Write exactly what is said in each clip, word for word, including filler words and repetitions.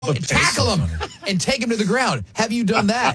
tackle him and take him to the ground. Have you done that?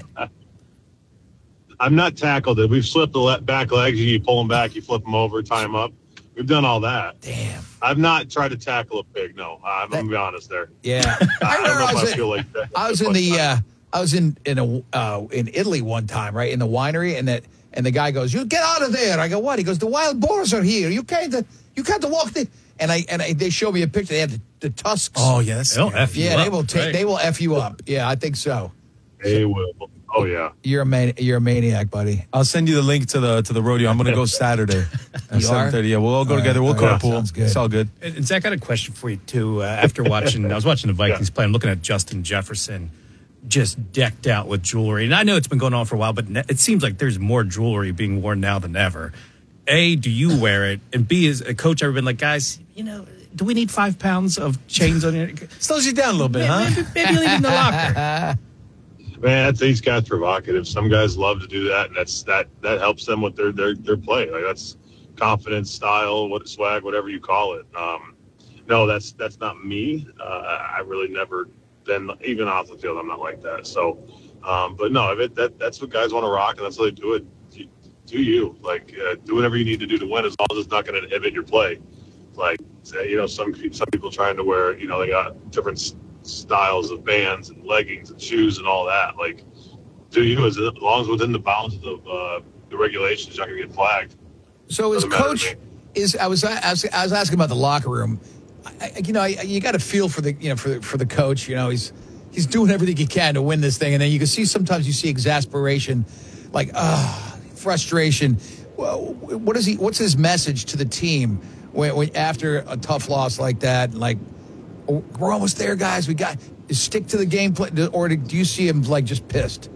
I'm not tackled it. We've slipped the le- back legs. You pull them back, you flip them over, tie them up. We've done all that. Damn. I've not tried to tackle a pig. No, I'm going to be honest there. Yeah. I, I don't know I if was I in, feel like that. I was in the uh, I was in in a uh, in Italy one time, right, in the winery, and that and the guy goes, "You get out of there." I go, "What?" He goes, "The wild boars are here. You can't you can't walk the." And I and I, they show me a picture. They have the, the tusks. Oh yeah, that's they'll F you yeah. up, They will take. right. They will F you up. Yeah, I think so. They will. Oh yeah. You're a man. You're a maniac, buddy. I'll send you the link to the to the rodeo. I'm going to go Saturday at seven thirty. Yeah, we'll all go All together. right. We'll All right. carpool. Sounds good. It's all good. And and Zach, I got a question for you too. Uh, after watching, I was watching the Vikings Yeah. play. I'm looking at Justin Jefferson, just decked out with jewelry. And I know it's been going on for a while, but ne- it seems like there's more jewelry being worn now than ever. A, do you wear it? And B, as a coach, I've been like, guys, you know, do we need five pounds of chains on it? Slows you down a little bit, Maybe, huh? maybe, maybe leave it in the locker. Man, that's, these guys provocative. Some guys love to do that, and that's that that helps them with their their, their play. Like that's confidence, style, what swag, whatever you call it. Um, no, that's that's not me. Uh, I really never been even off the field. I'm not like that. So, um, but no, if it, that that's what guys want to rock, and that's how they do it. You, do you like uh, do whatever you need to do to win, as long as it's not going to inhibit your play. Like say, you know, some some people trying to wear, you know, they got different styles of bands and leggings and shoes and all that. Like, do you, as long as within the bounds of uh, the regulations, you're not going to get flagged. So as Doesn't matter to coach, me. is I was I was, I was asking about the locker room. I, I- you know, I, you got to feel for the you know for for the coach. You know, he's he's doing everything he can to win this thing, and then you can see sometimes you see exasperation, like ah, frustration. Well, what is he? What's his message to the team when, when after a tough loss like that? Like, oh, we're almost there, guys. We got stick to the game plan, or do you see him like just pissed?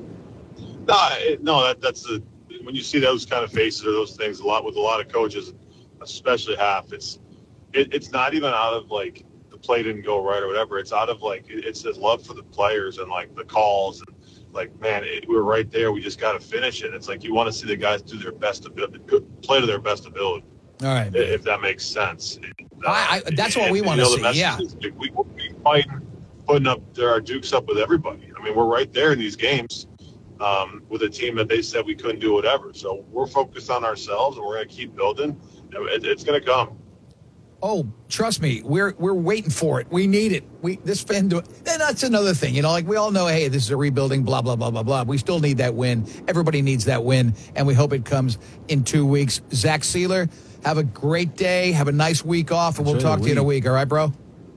No, it, no, that, that's the when you see those kind of faces or those things a lot with a lot of coaches, especially half. It's it, it's not even out of like the play didn't go right or whatever. It's out of like it, it's his love for the players and like the calls and like man, it, we're right there. We just got to finish it. It's like you want to see the guys do their best ability, play to their best ability. All right, If that makes sense. And, uh, I- I- that's what we and, wanna you know, see, the message yeah. is, like, we we fighting, putting up our dukes up with everybody. I mean, we're right there in these games um, with a team that they said we couldn't do whatever. So we're focused on ourselves, and we're going to keep building. It, it's going to come. Oh, trust me, we're we're waiting for it. We need it. We this fan do. And that's another thing, you know. Like we all know, hey, this is a rebuilding. Blah blah blah blah blah. We still need that win. Everybody needs that win, and we hope it comes in two weeks. Zach Sealer, have a great day. Have a nice week off, and we'll Enjoy the talk to you in a week. week. All right, bro.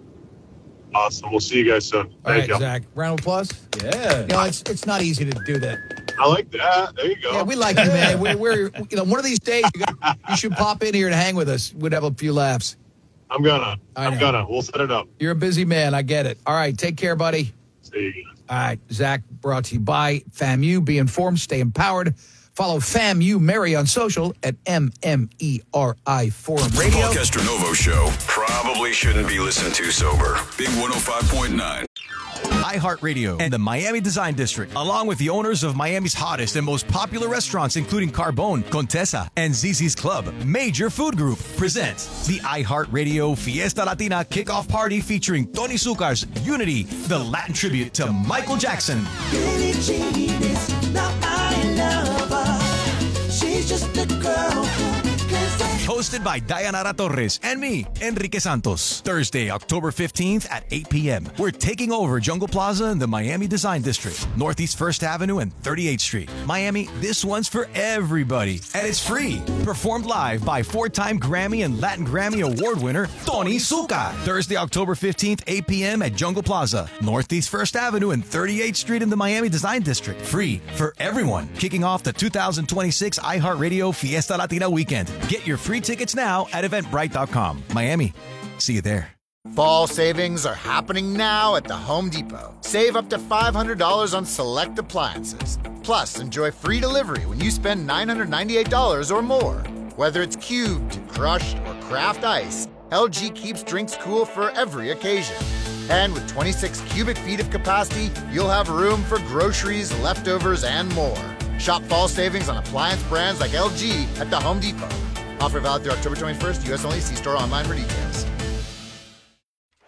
Awesome. We'll see you guys soon. All Thank right, you. Zach. Round of applause. Yeah. You know, it's it's not easy to do that. I like that. There you go. Yeah, we like you, man. We're, we're you know one of these days you, got, you should pop in here and hang with us. We'd have a few laughs. I'm gonna. I I'm know. gonna. We'll set it up. You're a busy man. I get it. All right, take care, buddy. See you guys. All right, Zach, brought to you by FAMU. Be informed, stay empowered. Follow FAMU Mary on social at M M E R I Forum Radio. Paul Castronovo Show probably shouldn't be listened to sober. Big one oh five point nine. iHeartRadio and the Miami Design District, along with the owners of Miami's hottest and most popular restaurants, including Carbone, Contessa, and Zizzi's Club, Major Food Group, present the iHeartRadio Fiesta Latina Kickoff Party featuring Tony Zuccar's Unity, the Latin tribute to Michael Jackson. Billie Jean is not my lover. She's just a girl who can say. Hosted by Dayanara Torres and me, Enrique Santos. Thursday, October fifteenth at eight p.m. We're taking over Jungle Plaza in the Miami Design District, Northeast first Avenue and thirty-eighth Street. Miami, this one's for everybody. And it's free. Performed live by four-time Grammy and Latin Grammy Award winner, Tony Zuccar. Thursday, October fifteenth, eight p.m. at Jungle Plaza, Northeast first Avenue and thirty-eighth Street in the Miami Design District. Free for everyone. Kicking off the two thousand twenty-six iHeartRadio Fiesta Latina weekend. Get your free tickets now at eventbrite dot com. Miami, see you there. Fall savings are happening now at the Home Depot. Save up to five hundred dollars on select appliances. Plus, enjoy free delivery when you spend nine hundred ninety-eight dollars or more. Whether it's cubed, crushed, or craft ice, L G keeps drinks cool for every occasion. And with twenty-six cubic feet of capacity, you'll have room for groceries, leftovers, and more. Shop fall savings on appliance brands like L G at the Home Depot. Offer valid through October twenty-first. U S only. See store online for details.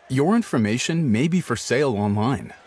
Your information may be for sale online.